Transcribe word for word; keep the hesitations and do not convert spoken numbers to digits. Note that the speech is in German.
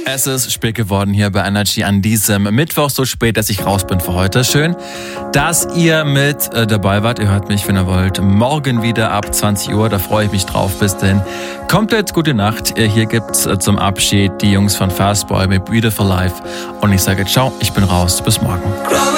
Es ist spät geworden hier bei Energy an diesem Mittwoch, so spät, dass ich raus bin für heute. Schön, dass ihr mit äh, dabei wart. Ihr hört mich, wenn ihr wollt, morgen wieder ab zwanzig Uhr. Da freue ich mich drauf. Bis denn. Komplett gute Nacht. Hier gibt's äh, zum Abschied die Jungs von Fastboy mit Beautiful Life. Und ich sage ciao, ich bin raus. Bis morgen.